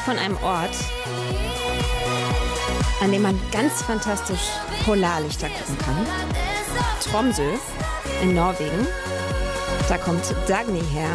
von einem Ort, an dem man ganz fantastisch Polarlichter gucken kann. Tromsø in Norwegen. Da kommt Dagny her.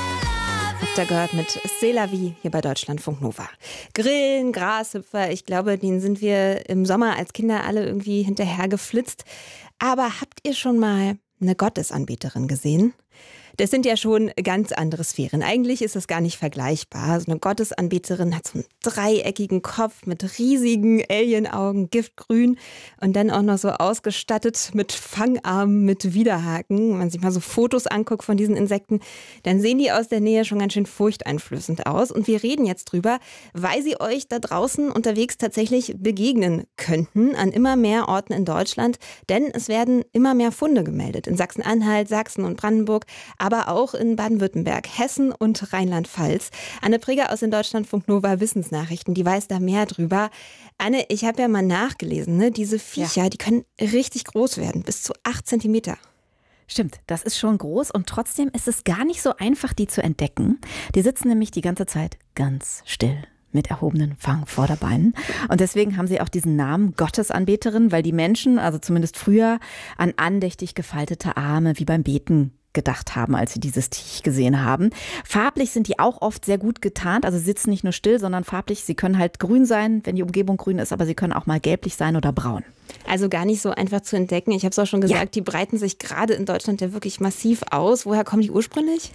Habt ihr gehört mit C'est la vie hier bei Deutschlandfunk Nova. Grillen, Grashüpfer, ich glaube, denen sind wir im Sommer als Kinder alle irgendwie hinterher geflitzt. Aber habt ihr schon mal eine Gottesanbeterin gesehen? Das sind ja schon ganz andere Sphären. Eigentlich ist das gar nicht vergleichbar. So eine Gottesanbeterin hat so einen dreieckigen Kopf mit riesigen Alienaugen, giftgrün und dann auch noch so ausgestattet mit Fangarmen, mit Widerhaken. Wenn man sich mal so Fotos anguckt von diesen Insekten, dann sehen die aus der Nähe schon ganz schön furchteinflößend aus. Und wir reden jetzt drüber, weil sie euch da draußen unterwegs tatsächlich begegnen könnten an immer mehr Orten in Deutschland. Denn es werden immer mehr Funde gemeldet in Sachsen-Anhalt, Sachsen und Brandenburg, aber auch in Baden-Württemberg, Hessen und Rheinland-Pfalz. Anne Preger aus den Deutschlandfunk Nova Wissensnachrichten, die weiß da mehr drüber. Anne, ich habe ja mal nachgelesen, ne? Diese Viecher, die können richtig groß werden, bis zu 8 Zentimeter. Stimmt, das ist schon groß und trotzdem ist es gar nicht so einfach, die zu entdecken. Die sitzen nämlich die ganze Zeit ganz still mit erhobenen Fangvorderbeinen. Und deswegen haben sie auch diesen Namen Gottesanbeterin, weil die Menschen, also zumindest früher, an andächtig gefaltete Arme wie beim Beten gedacht haben, als sie dieses Viech gesehen haben. Farblich sind die auch oft sehr gut getarnt, also sie sitzen nicht nur still, sondern farblich. Sie können halt grün sein, wenn die Umgebung grün ist, aber sie können auch mal gelblich sein oder braun. Also gar nicht so einfach zu entdecken. Ich habe es auch schon gesagt, die breiten sich gerade in Deutschland ja wirklich massiv aus. Woher kommen die ursprünglich?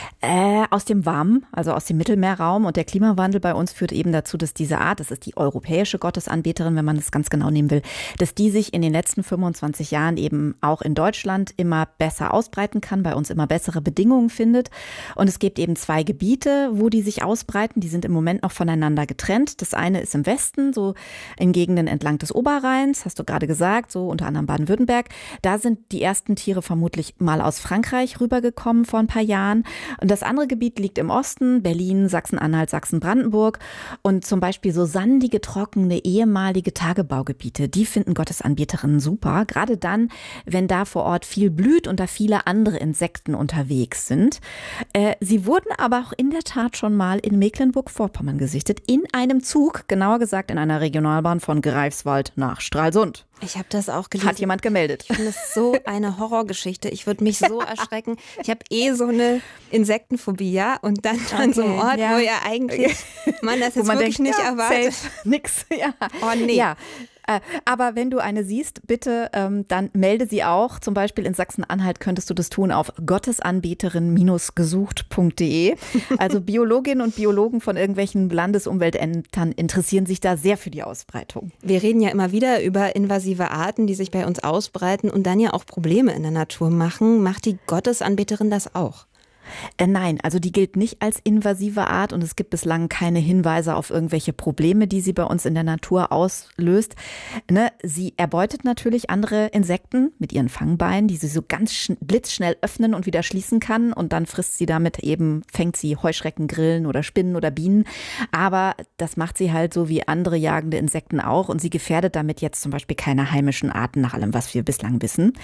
Aus dem Warmen, also aus dem Mittelmeerraum. Und der Klimawandel bei uns führt eben dazu, dass diese Art, das ist die europäische Gottesanbeterin, wenn man das ganz genau nehmen will, dass die sich in den letzten 25 Jahren eben auch in Deutschland immer besser ausbreiten kann, bei uns immer bessere Bedingungen findet. Und es gibt eben 2 Gebiete, wo die sich ausbreiten. Die sind im Moment noch voneinander getrennt. Das eine ist im Westen, so in Gegenden entlang des Oberrheins, hast du gerade gesagt, so unter anderem Baden-Württemberg. Da sind die ersten Tiere vermutlich mal aus Frankreich rübergekommen vor ein paar Jahren. Und das andere Gebiet liegt im Osten, Berlin, Sachsen-Anhalt, Sachsen-Brandenburg. Und zum Beispiel so sandige, trockene, ehemalige Tagebaugebiete, die finden Gottesanbeterinnen super. Gerade dann, wenn da vor Ort viel blüht und da viele andere Insekten unterwegs sind. Sie wurden aber auch in der Tat schon mal in Mecklenburg-Vorpommern gesichtet, in einem Zug, genauer gesagt in einer Regionalbahn von Greifswald nach Stralsund. Ich habe das auch gelesen. Hat jemand gemeldet. Ich finde es so eine Horrorgeschichte. Ich würde mich so erschrecken. Ich habe so eine Insektenphobie, ja? Und dann an so einem Ort, wo ihr eigentlich, man das jetzt wirklich nicht erwartet. Safe, nix, ja. Oh nee. Ja. Aber wenn du eine siehst, bitte dann melde sie auch. Zum Beispiel in Sachsen-Anhalt könntest du das tun auf gottesanbeterin-gesucht.de. Also Biologinnen und Biologen von irgendwelchen Landesumweltämtern interessieren sich da sehr für die Ausbreitung. Wir reden ja immer wieder über invasive Arten, die sich bei uns ausbreiten und dann ja auch Probleme in der Natur machen. Macht die Gottesanbeterin das auch? Nein, also die gilt nicht als invasive Art und es gibt bislang keine Hinweise auf irgendwelche Probleme, die sie bei uns in der Natur auslöst. Ne, sie erbeutet natürlich andere Insekten mit ihren Fangbeinen, die sie so ganz blitzschnell öffnen und wieder schließen kann und dann frisst sie damit eben, fängt sie Heuschrecken, Grillen oder Spinnen oder Bienen. Aber das macht sie halt so wie andere jagende Insekten auch und sie gefährdet damit jetzt zum Beispiel keine heimischen Arten nach allem, was wir bislang wissen.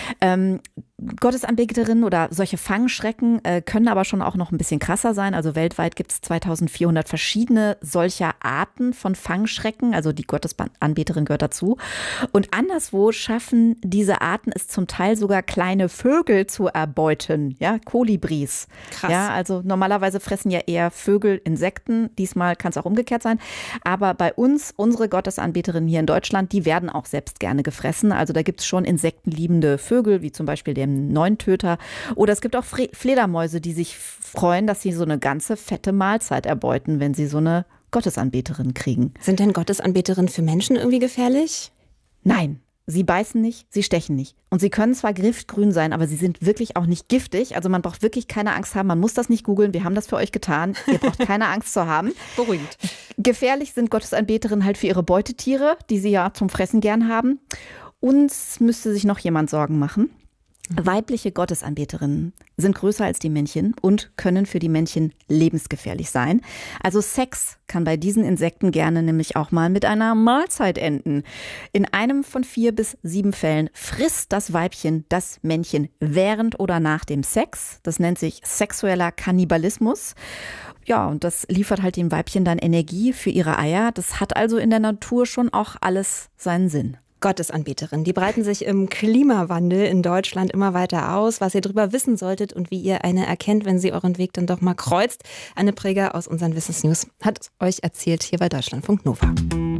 Gottesanbeterinnen oder solche Fangschrecken können aber schon auch noch ein bisschen krasser sein. Also weltweit gibt es 2400 verschiedene solcher Arten von Fangschrecken. Also die Gottesanbeterin gehört dazu. Und anderswo schaffen diese Arten es zum Teil sogar kleine Vögel zu erbeuten. Ja, Kolibris. Krass. Ja, also normalerweise fressen ja eher Vögel Insekten. Diesmal kann es auch umgekehrt sein. Aber bei uns, unsere Gottesanbeterinnen hier in Deutschland, die werden auch selbst gerne gefressen. Also da gibt es schon insektenliebende Vögel, wie zum Beispiel den Neuntöter. Oder es gibt auch Fledermäuse, die sich freuen, dass sie so eine ganze fette Mahlzeit erbeuten, wenn sie so eine Gottesanbeterin kriegen. Sind denn Gottesanbeterinnen für Menschen irgendwie gefährlich? Nein, sie beißen nicht, sie stechen nicht. Und sie können zwar giftgrün sein, aber sie sind wirklich auch nicht giftig. Also man braucht wirklich keine Angst haben, man muss das nicht googeln, wir haben das für euch getan. Ihr braucht keine Angst zu haben. Beruhigend. Gefährlich sind Gottesanbeterinnen halt für ihre Beutetiere, die sie ja zum Fressen gern haben. Uns müsste sich noch jemand Sorgen machen. Weibliche Gottesanbeterinnen sind größer als die Männchen und können für die Männchen lebensgefährlich sein. Also Sex kann bei diesen Insekten gerne nämlich auch mal mit einer Mahlzeit enden. In einem von 4 bis 7 Fällen frisst das Weibchen das Männchen während oder nach dem Sex. Das nennt sich sexueller Kannibalismus. Ja, und das liefert halt dem Weibchen dann Energie für ihre Eier. Das hat also in der Natur schon auch alles seinen Sinn. Gottesanbeterinnen, die breiten sich im Klimawandel in Deutschland immer weiter aus. Was ihr darüber wissen solltet und wie ihr eine erkennt, wenn sie euren Weg dann doch mal kreuzt. Anne Preger aus unseren Wissensnews hat euch erzählt hier bei Deutschlandfunk Nova.